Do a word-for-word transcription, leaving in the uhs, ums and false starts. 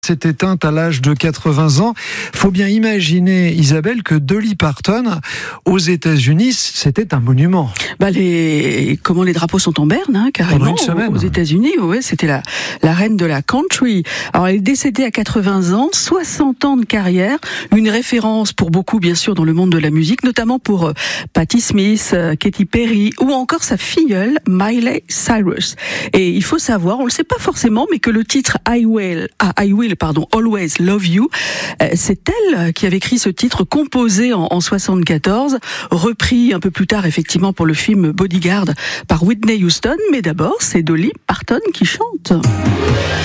s'est éteinte à l'âge de quatre-vingts ans. Faut bien imaginer, Isabelle, que Dolly Parton, aux États-Unis, c'était un monument. Bah les comment les drapeaux sont en berne, hein, carrément. Pendant une semaine. Aux États-Unis, ouais, c'était la la reine de la country. Alors elle est décédée à quatre-vingts ans, soixante ans de carrière, une référence pour beaucoup, bien sûr, dans le monde de la musique, notamment pour euh, Patti Smith, euh, Katy Perry, ou encore sa filleule Miley Cyrus. Et il faut savoir, on le sait pas forcément, mais que le titre I Will, ah, I Will, pardon, Always Love You, euh, c'est elle qui avait écrit ce titre, composé en, en soixante-quatorze, repris un peu plus tard, effectivement, pour le film Bodyguard par Whitney Houston. Mais d'abord, c'est Dolly Parton qui chante.